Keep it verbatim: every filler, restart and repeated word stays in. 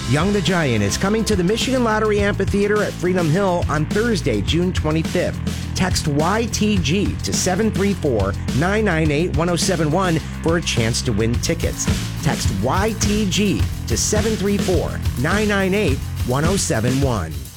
Young the Giant is coming to the Michigan Lottery Amphitheater at Freedom Hill on Thursday, June twenty-fifth. Text Y T G to seven three four, nine nine eight, one oh seven one for a chance to win tickets. Text Y T G to seven three four, nine nine eight, one oh seven one.